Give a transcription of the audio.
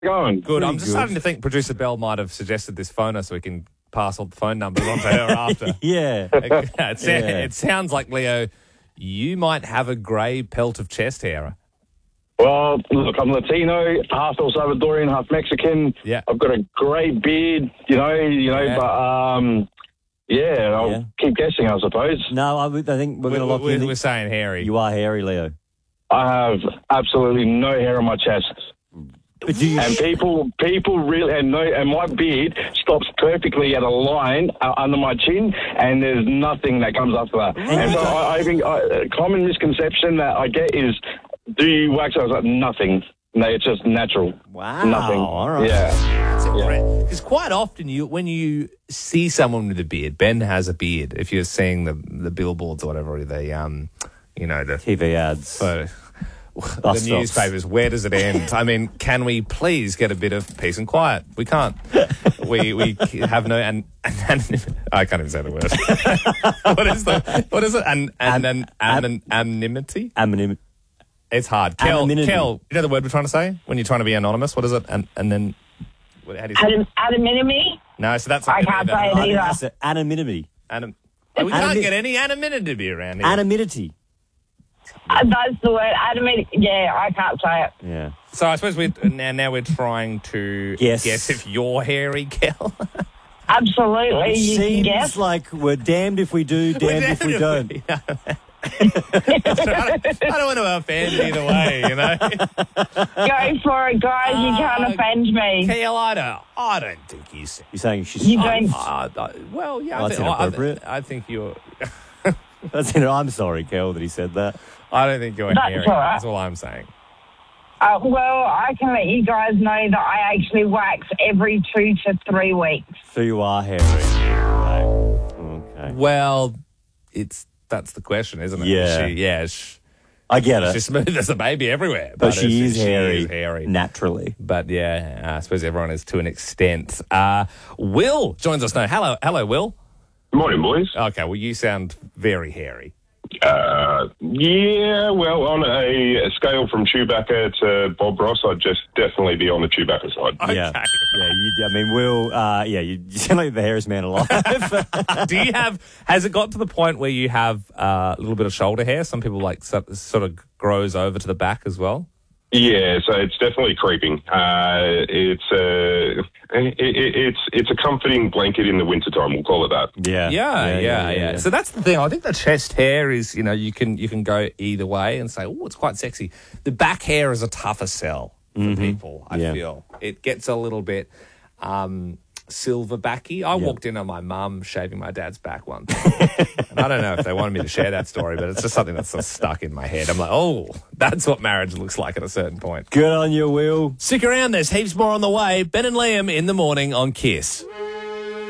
Going. Good. I'm just starting to think producer Bell might have suggested this phoner so we can pass all the phone numbers on to her after. Yeah. It sounds like, Leo, you might have a grey pelt of chest hair. Well, look, I'm Latino, half El Salvadorian, half Mexican. Yeah. I've got a grey beard, Yeah. but I'll keep guessing, I suppose. No, I think we're going to lock in. We're saying hairy. You are hairy, Leo. I have absolutely no hair on my chest. But do you... And people really, and my beard stops perfectly at a line under my chin, and there's nothing that comes after that. And so I think a common misconception that I get is, do you wax it? I was like, nothing. No, it's just natural. Wow. Nothing. All right. Yeah. Because quite often, when you see someone with a beard, Ben has a beard. If you're seeing the billboards or whatever, the the TV ads. the Bus newspapers, where does it end? I mean, can we please get a bit of peace and quiet? We can't. We have no I can't even say the word. What is it? Anonymity? Anonymity. It's hard. Kel, Anonymity. you know the word we're trying to say when you're trying to be anonymous. What is it? And then how do you say it? Anonymity? No, so that's I can't say it either. Anonymity. We can't get any anonymity around here. Anonymity. That's the word. Anonymity. Yeah, I can't say it. Yeah. So I suppose now we're trying to Guess. guess if you're hairy, Kel. Absolutely. You can Seems guess. like we're damned if we do, damned if we don't. I don't want to offend either way, you know. Go for it, guys. You can't offend me. Kel, I don't think he's. You're saying she's... You don't. Well, yeah. That's inappropriate. I think you're. I'm sorry, Kel, that he said that. I don't think you're That's hairy. all right. That's all I'm saying. Well, I can let you guys know that I actually wax every 2 to 3 weeks. So you are hairy. Okay. Well, that's the question, isn't it? Yeah. I get it. She's smooth as a baby everywhere. But she is hairy. hairy. Naturally. But yeah, I suppose everyone is to an extent. Will joins us now. Hello, Will. Morning, boys. Okay, well, you sound very hairy. Well, on a scale from Chewbacca to Bob Ross, I'd just definitely be on the Chewbacca side. Okay. Yeah. Will, you sound like the hairiest man alive. Has it got to the point where you have a little bit of shoulder hair? Some people sort of grows over to the back as well. Yeah, so it's definitely creeping. It's a comforting blanket in the wintertime, we'll call it that. Yeah. So that's the thing. I think the chest hair is, you can go either way and say, oh, it's quite sexy. The back hair is a tougher sell for people, I feel. It gets a little bit silverbacky. I walked in on my mum shaving my dad's back one time. And I don't know if they wanted me to share that story, but it's just something that's sort of stuck in my head. I'm like, oh, that's what marriage looks like at a certain point. Good on you, Will. Stick around, there's heaps more on the way. Ben and Liam in the morning on KISS.